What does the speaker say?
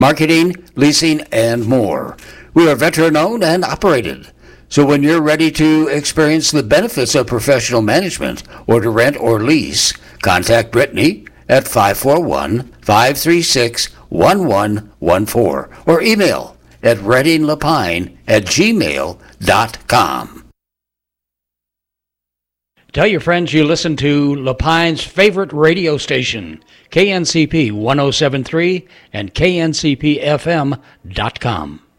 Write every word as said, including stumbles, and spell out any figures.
marketing, leasing, and more. We are veteran-owned and operated. So when you're ready to experience the benefits of professional management or to rent or lease, contact Brittany at five four one, five three six, one one one four or email at reddinglepine at gmail dot com. Tell your friends you listen to Lepine's favorite radio station, K N C P one oh seven point three and K N C P F M dot com.